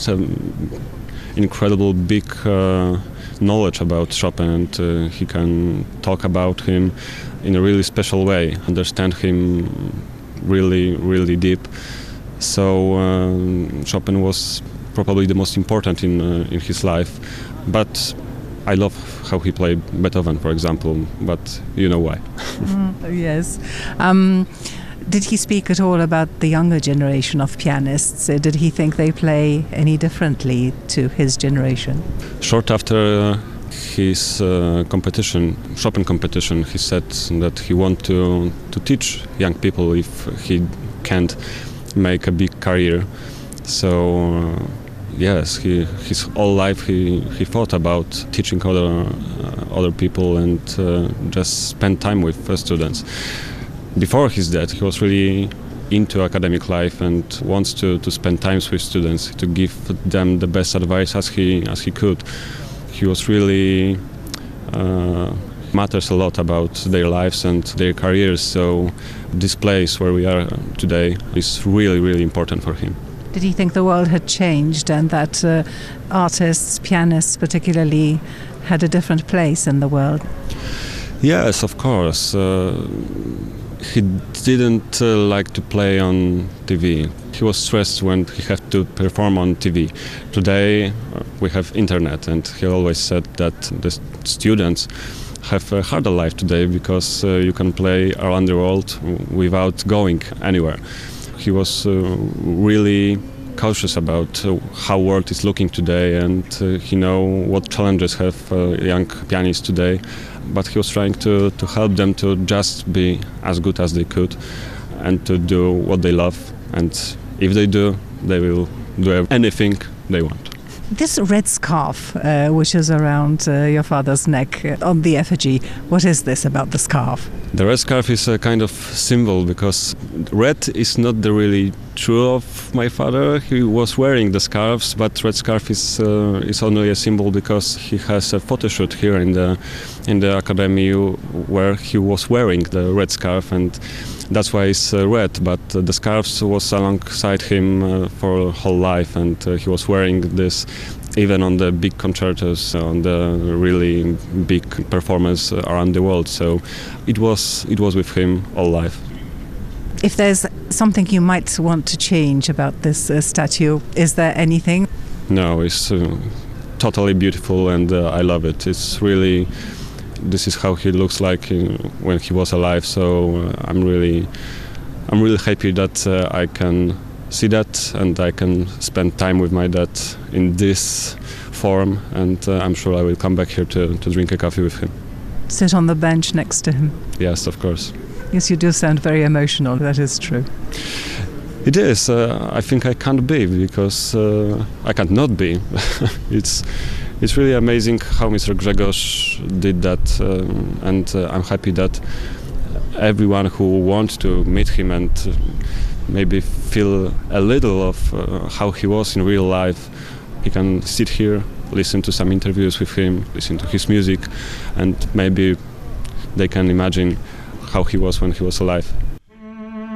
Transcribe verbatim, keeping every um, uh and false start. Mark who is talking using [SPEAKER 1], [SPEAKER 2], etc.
[SPEAKER 1] has an incredible big uh, knowledge about Chopin, and uh, he can talk about him in a really special way, understand him really, really deep. So um, Chopin was probably the most important in uh, in his life, but I love how he played Beethoven, for example, but you know why.
[SPEAKER 2] mm, yes. Um, did he speak at all about the younger generation of pianists? Uh, did he think they play any differently to his generation?
[SPEAKER 1] Short after uh, his uh, competition, Chopin competition, he said that he wanted to, to teach young people if he can't make a big career. So uh, yes, he, his whole life he, he thought about teaching other uh, other people and uh, just spend time with uh, students. Before his death, he was really into academic life and wants to, to spend time with students, to give them the best advice as he as he could. He was really uh, matters a lot about their lives and their careers. So this place where we are today is really, really important for him.
[SPEAKER 2] Did he think the world had changed and that uh, artists, pianists particularly, had a different place in the world?
[SPEAKER 1] Yes, of course. Uh, he didn't uh, like to play on T V. He was stressed when he had to perform on T V. Today uh, we have internet, and he always said that the students have a harder life today because uh, you can play around the world without going anywhere. He was uh, really cautious about uh, how world is looking today, and uh, he know what challenges have uh, young pianists today. But he was trying to, to help them to just be as good as they could and to do what they love. And if they do, they will do anything they want.
[SPEAKER 2] This red scarf, uh, which is around uh, your father's neck uh, on the effigy, what is this about the scarf?
[SPEAKER 1] The red scarf is a kind of symbol because red is not the really true of my father. He was wearing the scarves, but red scarf is uh, is only a symbol because he has a photo shoot here in the in the academy where he was wearing the red scarf, and that's why it's uh, red. But uh, the scarves was alongside him uh, for whole life, and uh, he was wearing this even on the big concertos, on the really big performance around the world. So it was it was with him all life.
[SPEAKER 2] If there's something you might want to change about this uh, statue, is there anything?
[SPEAKER 1] No, it's uh, totally beautiful, and uh, I love it. It's really, this is how he looks like uh, when he was alive. So uh, I'm really, I'm really happy that uh, I can see that, and I can spend time with my dad in this form, and uh, I'm sure I will come back here to, to drink a coffee with him.
[SPEAKER 2] Sit on the bench next to him?
[SPEAKER 1] Yes, of course.
[SPEAKER 2] Yes, you do sound very emotional, that is true.
[SPEAKER 1] It is. Uh, I think I can't be, because uh, I can't not be. it's it's really amazing how Mister Grzegorz did that, um, and uh, I'm happy that everyone who wants to meet him and uh, maybe feel a little of uh, how he was in real life, he can sit here, listen to some interviews with him, listen to his music, and maybe they can imagine how he was when he was alive.